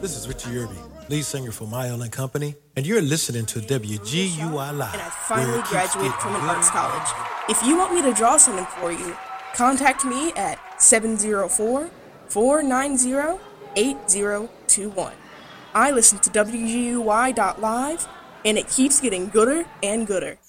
This is Richard Yerby, lead singer for Mile and Company, and you're listening to WGUI Live. And I finally graduated from an arts college. If you want me to draw something for you, contact me at 704-490-8021. I listen to WGUI.live, and it keeps getting gooder and gooder.